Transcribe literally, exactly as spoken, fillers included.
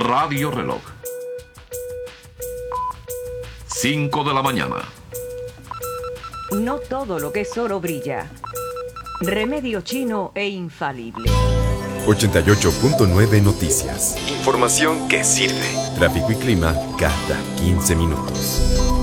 Radio Reloj. cinco de la mañana. No todo lo que es oro brilla. Remedio chino e infalible. ochenta y ocho punto nueve Noticias. Información que sirve. Tráfico y clima cada quince minutos.